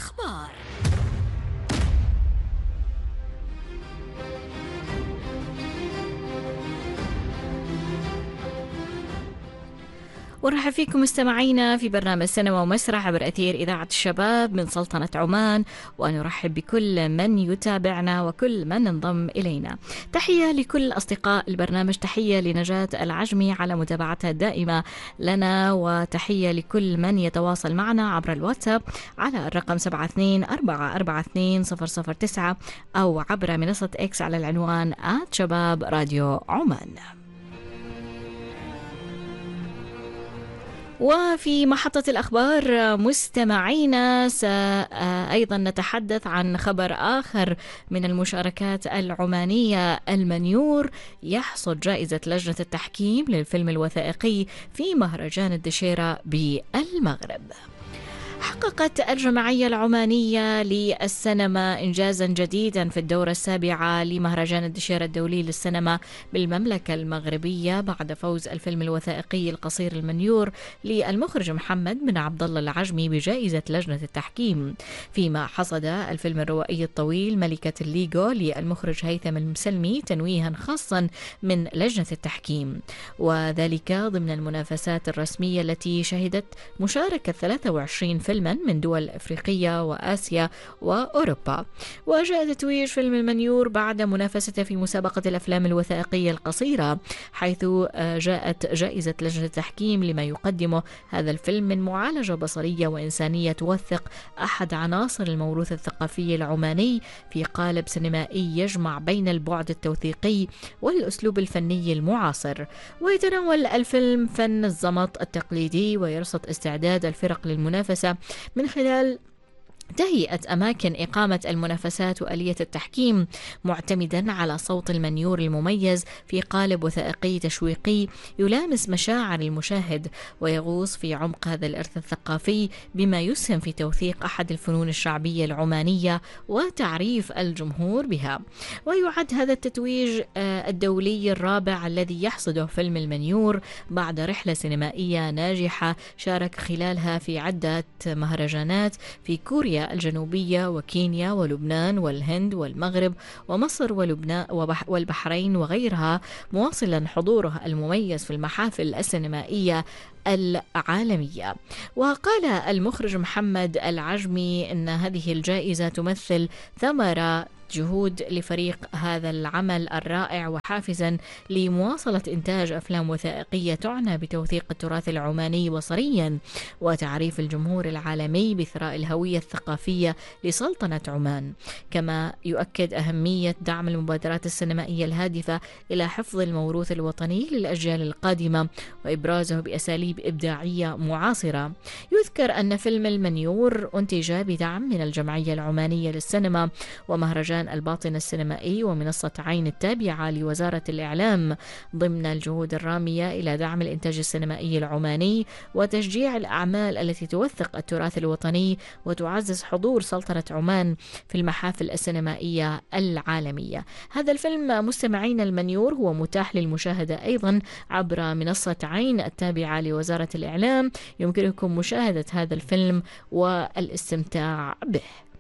الأخبار. ونرحب فيكم مستمعينا في برنامج سينما ومسرح عبر أثير إذاعة الشباب من سلطنة عمان، ونرحب بكل من يتابعنا وكل من انضم إلينا. تحية لكل أصدقاء البرنامج، تحية لنجاة العجمي على متابعتها الدائمة لنا، وتحية لكل من يتواصل معنا عبر الواتساب على الرقم 72442009 أو عبر منصة إكس على العنوان @شباب راديو عمان. وفي محطة الأخبار مستمعينا أيضا نتحدث عن خبر آخر من المشاركات العمانية. المنيور يحصد جائزة لجنة التحكيم للفيلم الوثائقي في مهرجان الدشيرة بالمغرب. حققت الجمعية العمانية للسينما إنجازا جديدا في الدورة السابعة لمهرجان الدشيرة الدولي للسينما بالمملكة المغربية بعد فوز الفيلم الوثائقي القصير المنيور للمخرج محمد بن عبد الله العجمي بجائزة لجنة التحكيم، فيما حصد الفيلم الروائي الطويل ملكة الليغو للمخرج هيثم المسلمي تنويها خاصا من لجنة التحكيم، وذلك ضمن المنافسات الرسمية التي شهدت مشاركة 23 فيلما من دول أفريقية وآسيا وأوروبا. وجاء تتويج فيلم المنيور بعد منافسته في مسابقة الأفلام الوثائقية القصيرة، حيث جاءت جائزة لجنة التحكيم لما يقدمه هذا الفيلم من معالجة بصرية وإنسانية توثق أحد عناصر الموروث الثقافي العماني في قالب سينمائي يجمع بين البعد التوثيقي والأسلوب الفني المعاصر. ويتناول الفيلم فن الزمط التقليدي، ويرصد استعداد الفرق للمنافسة من خلال تهيئة أماكن إقامة المنافسات وآلية التحكيم، معتمدا على صوت المنيور المميز في قالب وثائقي تشويقي يلامس مشاعر المشاهد ويغوص في عمق هذا الإرث الثقافي، بما يسهم في توثيق أحد الفنون الشعبية العمانية وتعريف الجمهور بها. ويعد هذا التتويج الدولي الرابع الذي يحصده فيلم المنيور بعد رحلة سينمائية ناجحة شارك خلالها في عدة مهرجانات في كوريا الجنوبية وكينيا ولبنان والهند والمغرب ومصر ولبنان والبحرين وغيرها، مواصلا حضوره المميز في المحافل السينمائية العالمية. وقال المخرج محمد العجمي أن هذه الجائزة تمثل ثمرة جهود لفريق هذا العمل الرائع وحافزا لمواصلة إنتاج أفلام وثائقية تعنى بتوثيق التراث العماني بصريا وتعريف الجمهور العالمي بثراء الهوية الثقافية لسلطنة عمان. كما يؤكد أهمية دعم المبادرات السينمائية الهادفة إلى حفظ الموروث الوطني للأجيال القادمة وإبرازه بأساليب إبداعية معاصرة. يذكر أن فيلم المنيور أنتج بدعم من الجمعية العمانية للسينما ومهرجان الباطن السينمائي ومنصة عين التابعة لوزارة الإعلام، ضمن الجهود الرامية إلى دعم الإنتاج السينمائي العماني وتشجيع الأعمال التي توثق التراث الوطني وتعزز حضور سلطنة عمان في المحافل السينمائية العالمية. هذا الفيلم مستمعين المنيور هو متاح للمشاهدة أيضا عبر منصة عين التابعة لوزارة الإعلام. يمكنكم مشاهدة هذا الفيلم والاستمتاع به.